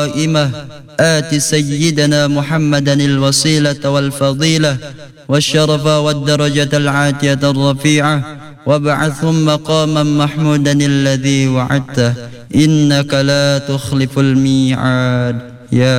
آت سيدنا محمدا الوسيلة والفضيلة والشرف والدرجة العاتية الرفيعة وابعثهم مقاما محمودا الذي وعدته إنك لا تخلف الميعاد. يا